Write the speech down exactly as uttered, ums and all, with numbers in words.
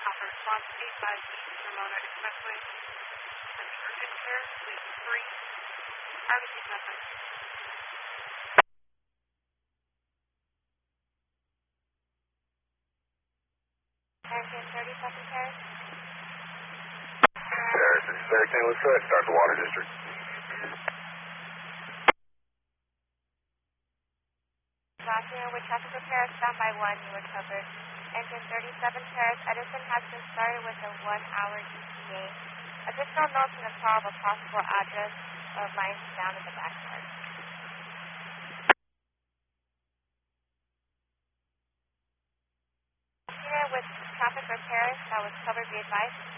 Alpha Response eight five East Ramona Expressway. An urgent care, please three. Privacy preference. Engine thirty-second Paris. Paris, this is Saint Louis, start the Water District. Document with traffic repair, standby one, you were covered. Engine thirty-seven Paris, Edison has been started with a one-hour E T A. Additional notes in the call of a possible address of lines down in the backyard. Unit with traffic repairs that was covered, be advised.